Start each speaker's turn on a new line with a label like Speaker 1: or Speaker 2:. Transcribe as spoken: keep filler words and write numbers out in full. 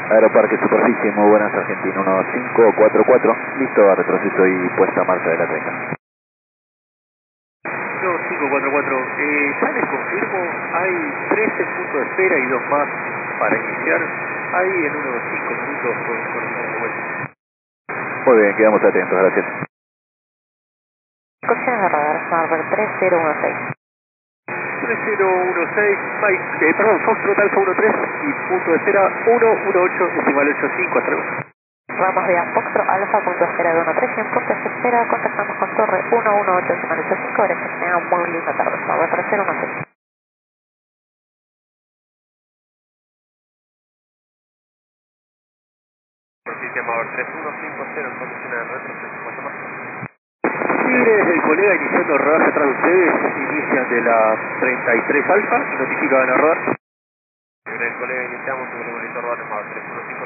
Speaker 1: Aeroparque Superficie, muy buenas, Argentina uno cinco cuatro cuatro, listo a retroceso y puesta a marcha de la treinta.
Speaker 2: uno cinco cuatro cuatro, eh, ya les confirmo, hay trece puntos de espera y dos más para iniciar, ahí en unos cinco minutos con coordinar de vuelta.
Speaker 1: Muy bien, quedamos atentos, gracias.
Speaker 3: Correcciones de radar, Smart tres cero uno seis.
Speaker 2: tres cero uno seis, Mike, eh, perdón, Foxtrot Alfa uno tres y punto de espera uno uno ocho, decimal ocho cinco, hasta luego.
Speaker 3: Ramos de Foxtrot Alfa, punto de espera de uno tres, y en punto de espera contactamos con torre uno uno ocho, decimal ocho cinco, gracias, que tengan muy linda tarde, Smart tres cero uno seis.
Speaker 2: Superficie Mauer tres uno cinco cero en condiciones de retroceso, cuatro más. Tigres, el colega iniciando rodaje atrás de ustedes, inician de la treinta y tres Alfa y notifican a rodar. Tigres, el colega iniciamos, segundo monitor rodar en Mauer tres uno cinco.